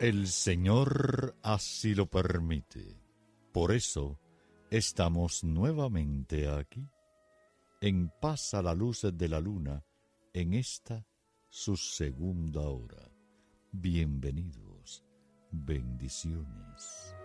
El Señor así lo permite. Por eso estamos nuevamente aquí, en Paz a la luz de la luna, en esta su segunda hora. Bienvenidos, bendiciones.